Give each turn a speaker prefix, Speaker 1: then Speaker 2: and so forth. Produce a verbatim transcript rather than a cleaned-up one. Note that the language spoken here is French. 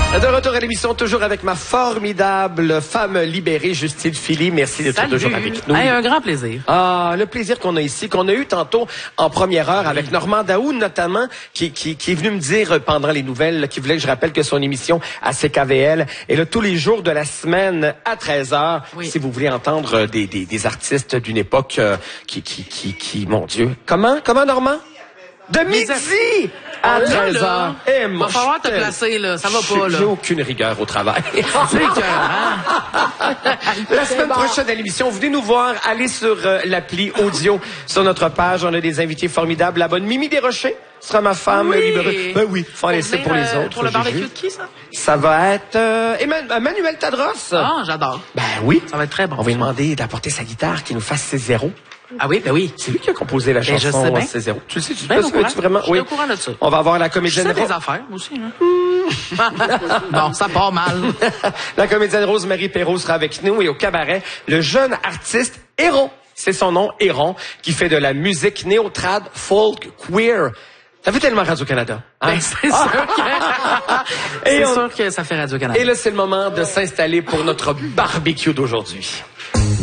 Speaker 1: De retour à l'émission, toujours avec ma formidable femme libérée, Justine Philly. Merci d'être toujours avec nous.
Speaker 2: Hey, un grand plaisir.
Speaker 1: Ah, le plaisir qu'on a ici, qu'on a eu tantôt en première heure avec Normand Daou, notamment, qui, qui, qui est venu me dire pendant les nouvelles, qui voulait que je rappelle que son émission à C K V L est là tous les jours de la semaine à treize heures. Oui. Si vous voulez entendre des, des, des artistes d'une époque euh, qui, qui, qui, qui, mon Dieu. Comment? Comment, Normand? De midi à treize heures.
Speaker 2: Eh, il va falloir te placer, là. Ça va pas, là.
Speaker 1: J'ai aucune rigueur au travail. C'est cœur, hein? La semaine bon. prochaine à l'émission, venez nous voir. Allez sur euh, l'appli audio sur notre page. On a des invités formidables. La bonne Mimi Desrochers sera ma femme
Speaker 2: oui.
Speaker 1: libérée. Ben oui, faut en laisser pour les autres.
Speaker 2: Pour le barbecue de qui, ça?
Speaker 1: Ça va être euh, Emmanuel, Manuel Tadros.
Speaker 2: Ah, j'adore.
Speaker 1: Ben oui.
Speaker 2: Ça va être très bon.
Speaker 1: On va lui demander d'apporter sa guitare, qu'il nous fasse ses zéros.
Speaker 2: Ah oui, ben oui.
Speaker 1: C'est lui qui a composé la chanson.
Speaker 2: Ben, je sais bien.
Speaker 1: C'est zéro. Tu le sais, tu
Speaker 2: ben,
Speaker 1: le sais, tu vraiment.
Speaker 2: Je suis
Speaker 1: oui.
Speaker 2: au courant de ça.
Speaker 1: On va avoir la comédienne.
Speaker 2: Je sais des affaires aussi. Hein? Bon, ça part mal.
Speaker 1: La comédienne Rose-Marie Perrault sera avec nous et au cabaret, le jeune artiste Héron. C'est son nom, Héron, qui fait de la musique néo-trad, folk, queer. Ça fait tellement Radio-Canada. Hein?
Speaker 2: Ben, c'est sûr que... c'est on... sûr que ça fait Radio-Canada.
Speaker 1: Et là, c'est le moment de s'installer pour notre barbecue d'aujourd'hui.